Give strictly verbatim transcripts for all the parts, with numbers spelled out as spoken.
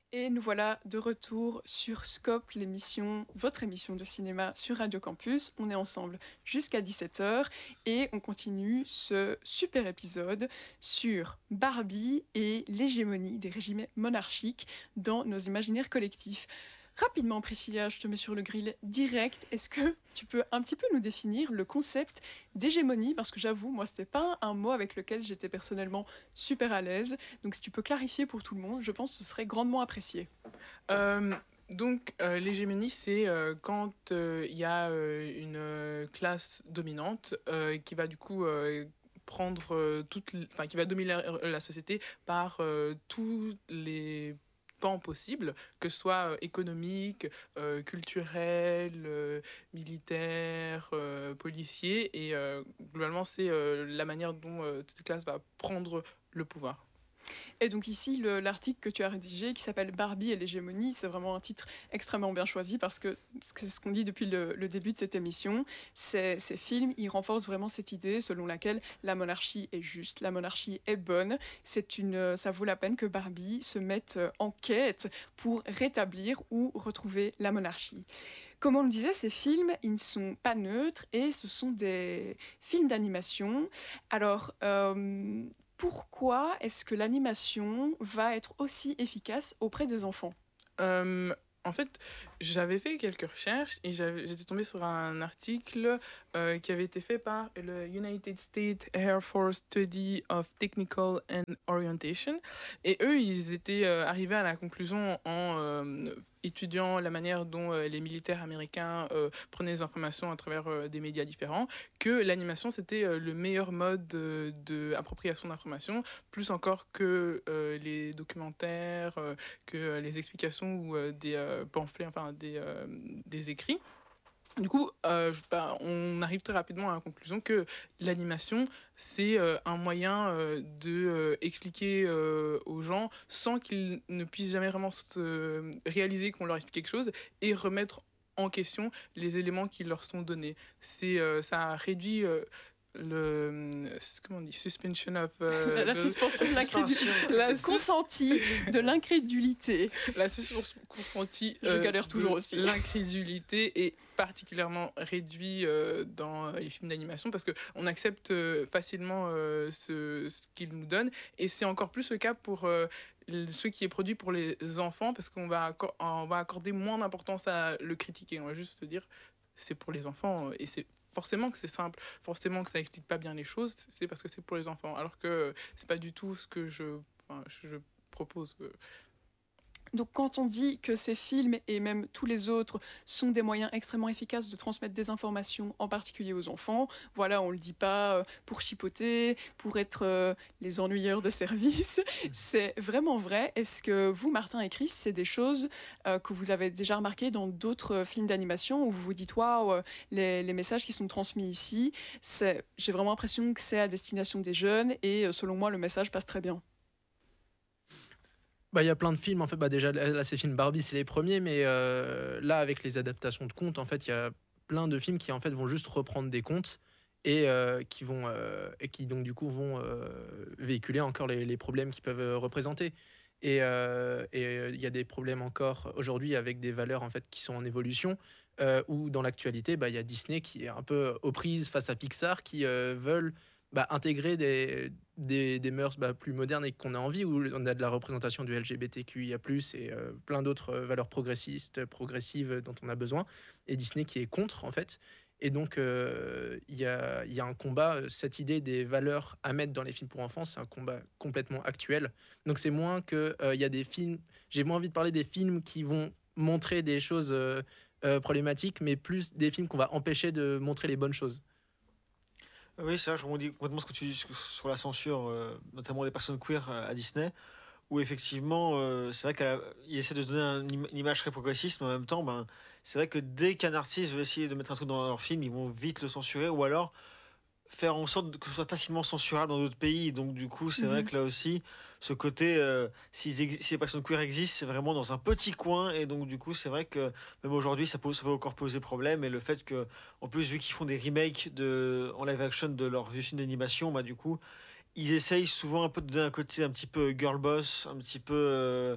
Et nous voilà de retour sur Scope, l'émission, votre émission de cinéma sur Radio Campus. On est ensemble jusqu'à dix-sept heures et on continue ce super épisode sur Barbie et l'hégémonie des régimes monarchiques dans nos imaginaires collectifs. Rapidement, Priscilla, je te mets sur le grill direct. Est-ce que tu peux un petit peu nous définir le concept d'hégémonie? Parce que j'avoue, moi, c'était pas un mot avec lequel j'étais personnellement super à l'aise. Donc, si tu peux clarifier pour tout le monde, je pense que ce serait grandement apprécié. Euh, donc, euh, l'hégémonie, c'est euh, quand il euh, y a euh, une euh, classe dominante euh, qui va du coup euh, prendre euh, toute, enfin, qui va dominer la, la société par euh, tous les pans possibles, que ce soit euh, économique, euh, culturel, euh, militaire, euh, policier, et euh, globalement, c'est euh, la manière dont euh, cette classe va prendre le pouvoir. Et donc ici, le, l'article que tu as rédigé, qui s'appelle Barbie et l'hégémonie, c'est vraiment un titre extrêmement bien choisi parce que c'est ce qu'on dit depuis le, le début de cette émission. Ces, ces films, ils renforcent vraiment cette idée selon laquelle la monarchie est juste, la monarchie est bonne. C'est une, ça vaut la peine que Barbie se mette en quête pour rétablir ou retrouver la monarchie. Comme on le disait, ces films, ils ne sont pas neutres et ce sont des films d'animation. Alors, euh, pourquoi est-ce que l'animation va être aussi efficace auprès des enfants? Euh, En fait, j'avais fait quelques recherches et j'avais, j'étais tombée sur un article euh, qui avait été fait par le United States Air Force Study of Technical and Orientation. Et eux, ils étaient euh, arrivés à la conclusion en euh, étudiant la manière dont euh, les militaires américains euh, prenaient les informations à travers euh, des médias différents, que l'animation, c'était euh, le meilleur mode de, de appropriation d'informations, plus encore que euh, les documentaires, euh, que euh, les explications ou euh, des euh, pamphlets, enfin des, euh, des écrits. Du coup, euh, bah, on arrive très rapidement à la conclusion que l'animation, c'est euh, un moyen euh, de euh, expliquer euh, aux gens sans qu'ils ne puissent jamais vraiment se réaliser qu'on leur explique quelque chose et remettre en question les éléments qui leur sont donnés. C'est, euh, ça réduit euh, le comment on dit suspension of euh, La, la de- suspension de l'incrédulité, la le consenti de l'incrédulité. la suspension consentie Je euh, galère toujours de aussi. l'incrédulité est particulièrement réduite euh, dans les films d'animation parce que on accepte euh, facilement euh, ce, ce qu'ils nous donnent et c'est encore plus le cas pour euh, ce qui est produit pour les enfants parce qu'on va, accor- on va accorder moins d'importance à le critiquer. On va juste se dire c'est pour les enfants et c'est forcément que c'est simple, forcément que ça explique pas bien les choses, c'est parce que c'est pour les enfants. Alors que c'est pas du tout ce que je, enfin, je propose. euh, Donc quand on dit que ces films et même tous les autres sont des moyens extrêmement efficaces de transmettre des informations, en particulier aux enfants, voilà, on le dit pas euh, pour chipoter, pour être euh, les ennuyeurs de service, c'est vraiment vrai. Est-ce que vous, Martin et Chris, c'est des choses euh, que vous avez déjà remarquées dans d'autres euh, films d'animation où vous vous dites, waouh, euh, les, les messages qui sont transmis ici, c'est, j'ai vraiment l'impression que c'est à destination des jeunes et euh, selon moi, le message passe très bien. Bah, il y a plein de films, en fait, bah, déjà, là, ces films Barbie, c'est les premiers, mais euh, là, avec les adaptations de contes, en fait, il y a plein de films qui, en fait, vont juste reprendre des contes et euh, qui vont, euh, et qui, donc, du coup, vont euh, véhiculer encore les, les problèmes qu'ils peuvent euh, représenter. Et euh, et, euh, il y a des problèmes encore aujourd'hui avec des valeurs, en fait, qui sont en évolution, euh, ou dans l'actualité, bah, il y a Disney qui est un peu aux prises face à Pixar, qui euh, veulent bah, intégrer des, des, des mœurs bah, plus modernes et qu'on a envie, où on a de la représentation du L G B T Q I A plus, et euh, plein d'autres euh, valeurs progressistes, progressives dont on a besoin, et Disney qui est contre, en fait. Et donc, euh, il y, a, y a un combat, euh, cette idée des valeurs à mettre dans les films pour enfants, c'est un combat complètement actuel. Donc, c'est moins que euh, il y a des films, j'ai moins envie de parler des films qui vont montrer des choses euh, euh, problématiques, mais plus des films qu'on va empêcher de montrer les bonnes choses. Oui, c'est vrai, je rebondis complètement ce que tu dis sur sur la censure, euh, notamment des personnes queer à à Disney, où effectivement, euh, c'est vrai qu'il essaie de se donner un im- une image très progressiste, mais en même temps, ben, c'est vrai que dès qu'un artiste veut essayer de mettre un truc dans leur film, ils vont vite le censurer, ou alors faire en sorte que ce soit facilement censurable dans d'autres pays. Donc du coup, c'est vrai Mhm. que là aussi, ce côté, euh, s'ils exi- si les personnes queer existent, c'est vraiment dans un petit coin. Et donc du coup, c'est vrai que même aujourd'hui, ça, pose, ça peut encore poser problème. Et le fait que, en plus, vu qu'ils font des remakes de, en live action de leurs vieux films d'animation, bah du coup, ils essayent souvent un peu de donner un côté un petit peu girl boss, un petit peu... euh,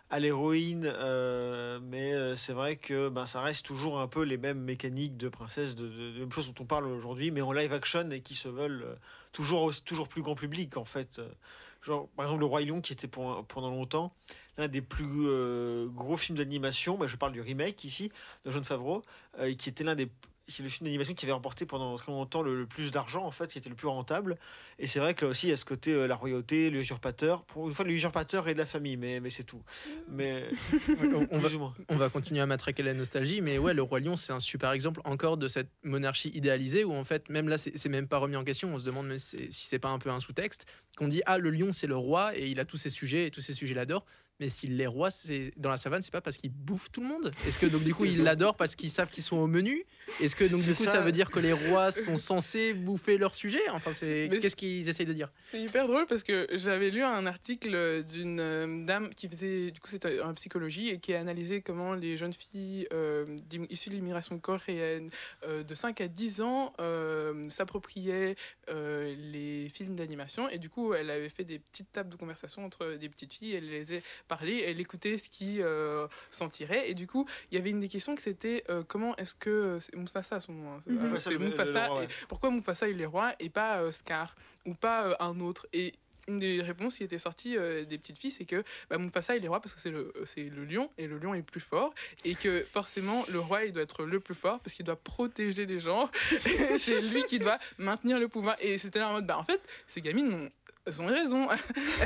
à l'héroïne, euh, mais euh, c'est vrai que ben, ça reste toujours un peu les mêmes mécaniques de princesse, de, de, de même chose dont on parle aujourd'hui, mais en live action et qui se veulent euh, toujours, toujours plus grand public en fait. Euh, Genre, par exemple, Le Roi Lion, qui était pour, pendant longtemps l'un des plus euh, gros films d'animation, bah, je parle du remake ici, de Jon Favreau, euh, qui était l'un des c'est le film d'animation qui avait remporté pendant très longtemps le, le plus d'argent, en fait, qui était le plus rentable. Et c'est vrai que là aussi, il y a ce côté, euh, la royauté, l'usurpateur. Pour une fois, l'usurpateur est de la famille, mais, mais c'est tout. Mais on, on va, plus ou moins. on va continuer à matraquer la nostalgie, mais ouais, le Roi Lion, c'est un super exemple encore de cette monarchie idéalisée où en fait, même là, c'est, c'est même pas remis en question. On se demande même si c'est, si c'est pas un peu un sous-texte. Qu'on dit, ah, le lion, c'est le roi et il a tous ses sujets et tous ses sujets l'adorent. Mais s'il est roi, c'est dans la savane, c'est pas parce qu'il bouffe tout le monde. Est-ce que donc du coup ils l'adorent parce qu'ils savent qu'ils sont au menu? Est-ce que donc C'est du coup ça. ça. veut dire que les rois sont censés bouffer leur sujet? Enfin, c'est Mais qu'est-ce qu'ils essayent de dire? C'est hyper drôle parce que j'avais lu un article d'une euh, dame qui faisait, du coup, c'était en psychologie et qui a analysé comment les jeunes filles euh, d'im- issues de l'immigration coréenne euh, de cinq à dix ans euh, s'appropriaient euh, les films d'animation. Et du coup, elle avait fait des petites tables de conversation entre des petites filles, elle les a parlé, elle écoutait ce qui euh, s'en tirait. Et du coup, il y avait une des questions que c'était euh, comment est-ce que c'est Mufasa, son nom, hein, c'est- Mhm. euh, Mufasa, c'est le- le- Mufasa, le roi, et ouais. pourquoi Mufasa il est roi et pas euh, Scar ou pas euh, un autre. Et une des réponses qui était sortie euh, des petites filles, c'est que bah, Mufasa il est roi parce que c'est le, c'est le lion et le lion est plus fort et que forcément le roi il doit être le plus fort parce qu'il doit protéger les gens. C'est lui qui doit maintenir le pouvoir. Et c'était là en mode bah en fait ces gamines ont elles ont raison.